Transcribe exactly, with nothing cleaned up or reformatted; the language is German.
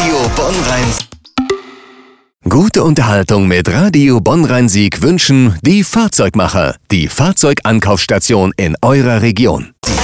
Radio Bonn-Rhein. Gute Unterhaltung mit Radio Bonn-Rhein-Sieg wünschen die Fahrzeugmacher, die Fahrzeugankaufstation in eurer Region. Die